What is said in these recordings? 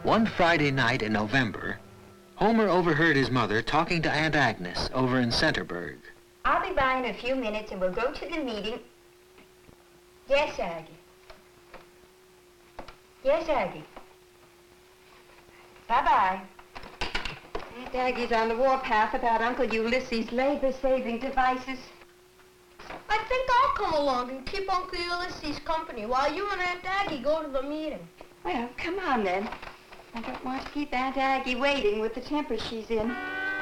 One Friday night in November, Homer overheard his mother talking to Aunt Agnes over in Centerburg. I'll be by in a few minutes and we'll go to the meeting. Yes, Aggie. Yes, Aggie. Bye-bye. Aunt Aggie's on the warpath about Uncle Ulysses' labor-saving devices. I think I'll come along and keep Uncle Ulysses company while you and Aunt Aggie go to the meeting. Well, come on then. I don't want to keep Aunt Aggie waiting with the temper she's in.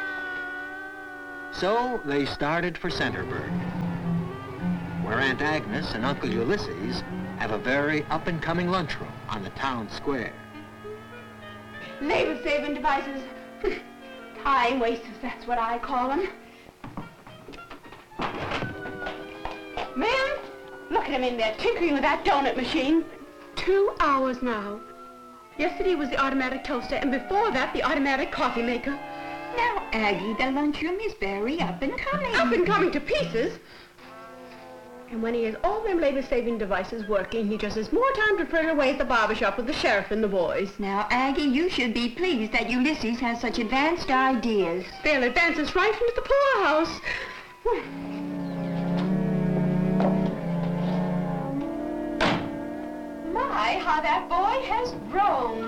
So they started for Centerburg, where Aunt Agnes and Uncle Ulysses have a very up-and-coming lunchroom on the town square. Labor-saving devices. Time wasters, that's what I call them. Ma'am, look at him in there tinkering with that donut machine. 2 hours now. Yesterday was the automatic toaster, and before that, the automatic coffee maker. Now, Aggie, the lunchroom is very up and coming. Up and coming to pieces. And when he has all them labor-saving devices working, he just has more time to fritter away at the barber shop with the sheriff and the boys. Now, Aggie, you should be pleased that Ulysses has such advanced ideas. They'll advance us right into the poorhouse. My, how that boy has grown.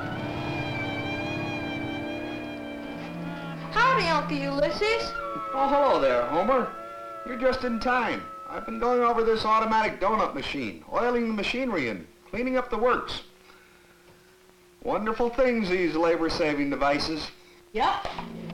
Howdy, Uncle Ulysses. Oh, hello there, Homer. You're just in time. I've been going over this automatic donut machine, oiling the machinery and cleaning up the works. Wonderful things, these labor-saving devices. Yep.